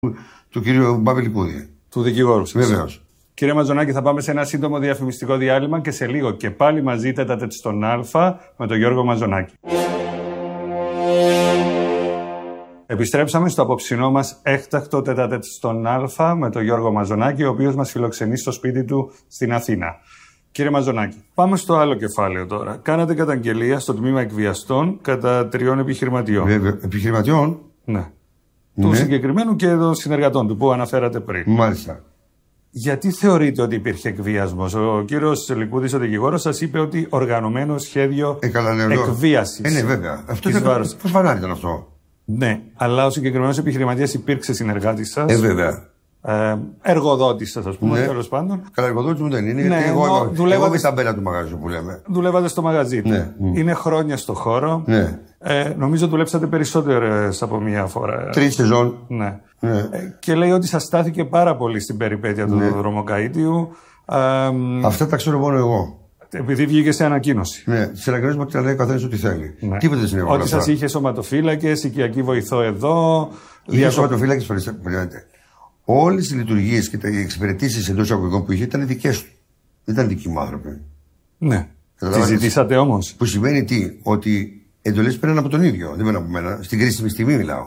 του κυρίου Μπαβελικούδη. Του δικηγόρου. Βεβαίως. Κύριε Μαζονάκη, θα πάμε σε ένα σύντομο διαφημιστικό διάλειμμα και σε λίγο και πάλι μαζί τέτα-τέτ στον Α με τον Γιώργο Μαζονάκη. Επιστρέψαμε στο απόψινό μας έκτακτο τέτα-τέτ στον Α με τον Γιώργο Μαζονάκη, ο οποίος μας φιλοξενεί στο σπίτι του στην Αθήνα. Κύριε Μαζονάκη, πάμε στο άλλο κεφάλαιο τώρα. Κάνατε καταγγελία στο τμήμα εκβιαστών κατά 3 επιχειρηματιών. Επιχειρηματιών? Ναι. Του συγκεκριμένου και των συνεργατών του που αναφέρατε πριν. Μάλιστα. Γιατί θεωρείτε ότι υπήρχε εκβιασμός? Ο κύριος Λικούδης, ο δικηγόρος, σας είπε ότι οργανωμένο σχέδιο εκβίασης. Ναι, βέβαια. Αυτό πώς φανάρι ήταν αυτό? Ναι, αλλά ο συγκεκριμένος επιχειρηματίας υπήρξε συνεργάτης σας. Βέβαια. Εργοδότης σας, ας πούμε, ναι. Τέλος πάντων. Καλά, εργοδότης μου δεν είναι, ναι, γιατί εγώ είμαι στα μπέλα του μαγαζιού που λέμε. Δουλεύατε στο μαγαζί του. Ναι. Είναι χρόνια στο χώρο. Ναι. Νομίζω δουλέψατε περισσότερες από μία φορά. 3 σεζόν. Ναι. Ναι. Και λέει ότι σας στάθηκε πάρα πολύ στην περιπέτεια του δρομοκαΐτιου. Αυτά τα ξέρω μόνο εγώ. Επειδή βγήκε σε ανακοίνωση. Ναι, σε ανακοίνωση μου ότι λέει ο καθένας ό,τι θέλει. Ναι. Τίποτα δεν συνέβη. Ότι σας είχε σωματοφύλακες, οικιακή βοηθό εδώ. Είχε σωματοφύλακες, περιμένετε. Όλες οι λειτουργίες και οι εξυπηρετήσεις εντός εισαγωγικών που είχε ήταν δικές του. Δεν ήταν δικοί μου άνθρωποι. Ναι. Τις ζητήσατε όμως? Που σημαίνει τι? Ότι εντολές πέραν από τον ίδιο. Δεν πέραν από μένα. Στην κρίσιμη στιγμή μιλάω.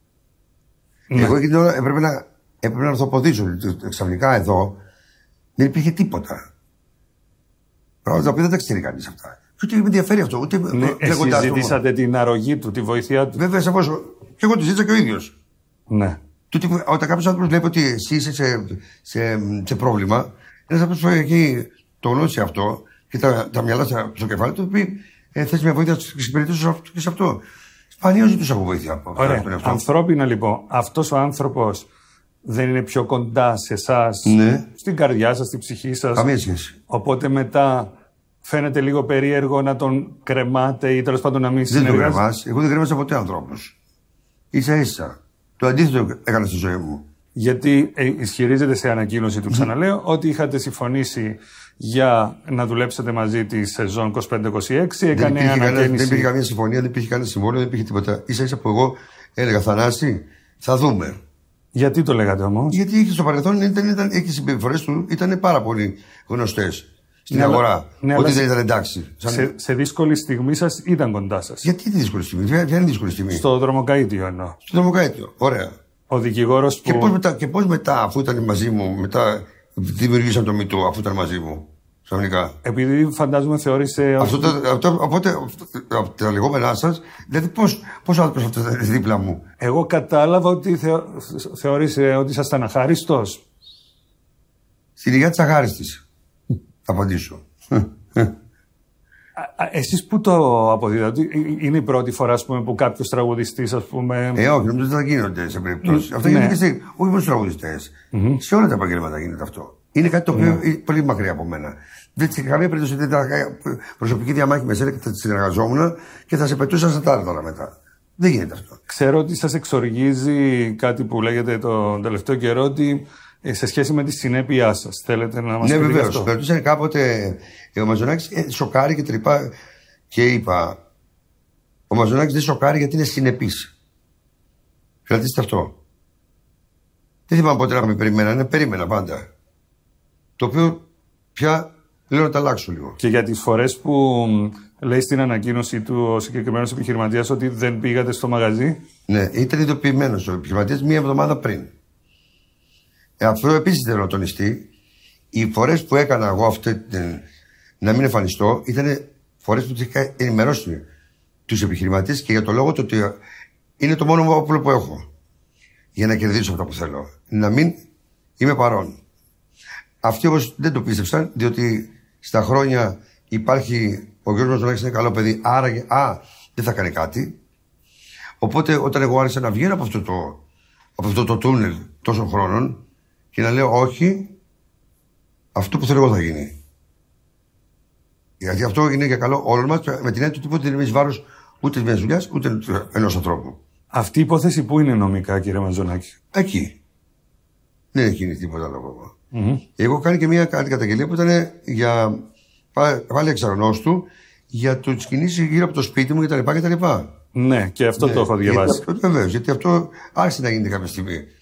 Ναι. Εγώ εκείνη την ώρα έπρεπε να ορθοποδήσω. Ξαφνικά εδώ δεν υπήρχε τίποτα. Πράγματα τα οποία δεν τα ξέρει κανείς αυτά. Και ούτε με ενδιαφέρει αυτό. Ούτε εσείς ζητήσατε την αρρωγή του, τη βοήθειά του? Βέβαια, σαφώς. Και εγώ τη ζήτησα και ο ίδιος. Ναι. Όταν κάποιος άνθρωπος βλέπει ότι εσύ είσαι σε πρόβλημα, ένας άνθρωπος που έχει το γνώση αυτό και τα μυαλά στο κεφάλι του, πει θες μια βοήθεια στις εξυπηρετήσεις και σε αυτό. Σπανίως ζητούσα από βοήθεια. Ωραία. Ανθρώπινα λοιπόν, αυτός ο άνθρωπος δεν είναι πιο κοντά σε εσάς, ναι. Στην καρδιά σας, στην ψυχή σας? Καμία σχέση. Οπότε μετά φαίνεται λίγο περίεργο να τον κρεμάτε ή τέλος πάντων να μην συνεργάζεται? Δεν τον κρεμάς. Εγώ δεν κρέμασα ποτέ ανθρώπους. Ίσα-ίσα. Το αντίθετο έκανα στη ζωή μου. Γιατί ισχυρίζεται σε ανακοίνωση του, ξαναλέω, ότι είχατε συμφωνήσει για να δουλέψετε μαζί τη σεζόν 25-26. Δεν υπήρχε καμία συμφωνία, δεν υπήρχε κανένα συμβόλαιο, δεν υπήρχε τίποτα. Ίσα-ίσα που εγώ έλεγα Θανάση, θα δούμε. Γιατί το λέγατε όμως? Γιατί στο παρελθόν οι συμπεριφορές του ήταν πάρα πολύ γνωστές στην αγορά. Ναι, ότι δεν ήταν εντάξει. Σε δύσκολη στιγμή σας ήταν κοντά σας. Γιατί τη δύσκολη στιγμή? Ποια είναι η δύσκολη στιγμή? Στο δρομοκαΐτιο εννοώ. Στο δρομοκαΐτιο, ωραία. Ο δικηγόρος που. Και πώς μετά, αφού ήταν μαζί μου, μετά δημιουργήσαν το μητό, αφού ήταν μαζί μου. Ξαφνικά. Επειδή φαντάζομαι θεώρησε. Οπότε από τα λεγόμενά σας, δηλαδή πώς ο άνθρωπος αυτό ήταν δίπλα μου? Εγώ κατάλαβα ότι θεώρησε ότι ήσασταν αχάριστος. Στην υγεία της αχάριστης. Θα απαντήσω. Εσείς που το αποδίδατε? Είναι η πρώτη φορά που κάποιος τραγουδιστής, ας πούμε. Όχι, νομίζω ότι θα γίνονται σε περιπτώσεις. Αυτό γίνεται και όχι μόνο στους τραγουδιστές. Σε όλα τα επαγγέλματα γίνεται αυτό. Είναι κάτι το οποίο είναι πολύ μακριά από μένα. Δεν σε καμία περίπτωση δεν θα είχα προσωπική διαμάχη με εσένα και θα συνεργαζόμουν και θα σε πετούσα στα τάρταρα μετά. Δεν γίνεται αυτό. Ξέρω ότι σας εξοργίζει κάτι που λέγεται τον τελευταίο καιρό, ότι σε σχέση με τη συνέπειά σας. Θέλετε να μας πείτε? Ναι, βεβαίως. Με ρωτήσανε κάποτε ο Μαζονάκης, σοκάρει και τρυπά. Και είπα, ο Μαζονάκης δεν σοκάρει γιατί είναι συνεπής. Κρατήστε αυτό. Δεν θυμάμαι πότε να με περιμένανε, περίμενα πάντα. Το οποίο πια λέω να τα αλλάξω λίγο. Και για τις φορές που λέει στην ανακοίνωση του ο συγκεκριμένος επιχειρηματίας ότι δεν πήγατε στο μαγαζί? Ναι, ήταν ειδοποιημένος ο επιχειρηματίας μία εβδομάδα πριν. Αυτό επίσης θέλω να τονιστεί. Οι φορές που έκανα εγώ να μην εμφανιστώ ήταν φορές που είχα ενημερώσει τους επιχειρηματίες και για το λόγο ότι είναι το μόνο όπλο που έχω για να κερδίσω αυτά που θέλω. Να μην είμαι παρόν. Αυτοί όμως δεν το πίστεψαν, διότι στα χρόνια υπάρχει ο Γιώργος Μαζονάκης, είναι καλό παιδί, άρα δεν θα κάνει κάτι. Οπότε όταν εγώ άρχισα να βγαίνω από αυτό το τούνελ τόσων χρόνων και να λέω όχι, αυτό που θέλω εγώ θα γίνει. Γιατί αυτό είναι για καλό όλων μας, με την έννοια ότι δεν είναι βάρος ούτε μιας δουλειάς ούτε ενός ανθρώπου. Αυτή η υπόθεση πού είναι νομικά, κύριε Μαζονάκη? Εκεί. Δεν έχει γίνει τίποτα άλλο ακόμα. Εγώ κάνει και μια καταγγελία που ήταν για πάλι εξαρρωνός του για τις κινήσεις γύρω από το σπίτι μου κτλ. Ναι, και αυτό το έχω διαβάσει. Βεβαίως, γιατί αυτό άρχισε να γίνεται κάποια στιγμή.